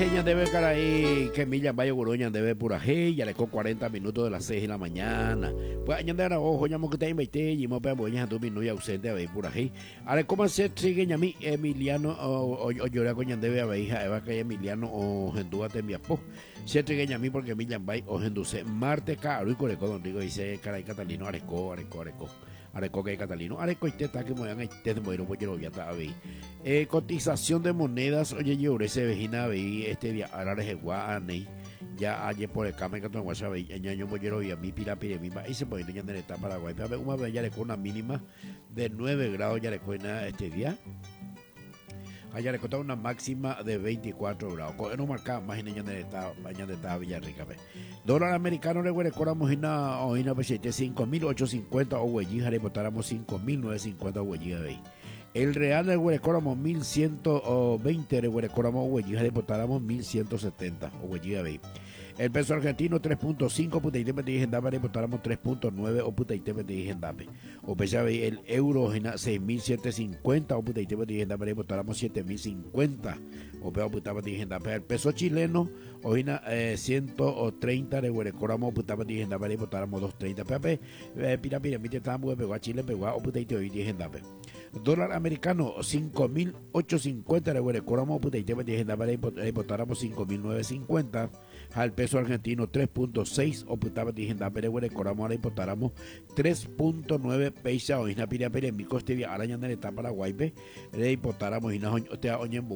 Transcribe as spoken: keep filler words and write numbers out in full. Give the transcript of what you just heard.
Ella debe caray que Milla Valle Guruña debe puraje, ya le con cuarenta minutos de las seis de la mañana. Pues año de ojo, ya que te invité, y mo pe boña tu minuto ausente a ver puraje. Ahora cómo se sigue ya mi Emiliano o o llora con debe a ver hija Eva que Emiliano o Gendúa te mi apo. Se sigue ya mi porque Milla Valle o Genduse Marte caro y coreco don Rigo dice caray Catalino areco areco areco. Areco que Catalino, areco y teta que moyan este de moiro porque lo voy a ver. Eh, cotización de monedas, oye, yo ese vejina veí este día, ahora les guanei, ya ayer por el cama que tengo WhatsApp, ya yo voy a mi pila pire misma, y se puede tener en esta Paraguay, pero una vez ya le con una mínima de nueve grados, ya le cuena este día. Allá le contaba una máxima de veinticuatro grados. No marcaba más en ella de esta mañana de Villarrica. Dólar americano le recoramos una hoina pesete cinco mil ochocientos cincuenta o huellija le botáramos cinco mil novecientos cincuenta huellija de el real de recoramos mil ciento veinte de recoramos huellija le botáramos mil ciento setenta o huellija de el peso argentino tres punto cinco putaite me dije le botáramos tres punto nueve o putaite me dije o pesa el euro seis mil setecientos cincuenta o putaite me dije le botáramos siete mil cincuenta o peo putaba dije el peso chileno hoina eh, ciento treinta de recoramos putaba dije le botáramos doscientos treinta pepe pira pira mi te tambo pegó a Chile pegó o putaite hoy dije dólar americano cinco mil ochocientos cincuenta de recoramos putaite me dije le botáramos cinco mil novecientos cincuenta al peso argentino tres punto seis o putaba dije le recoramos ahora importáramos tres punto nueve peisa o isna pira pira mi coste araña en el etapa Paraguay le importáramos y no te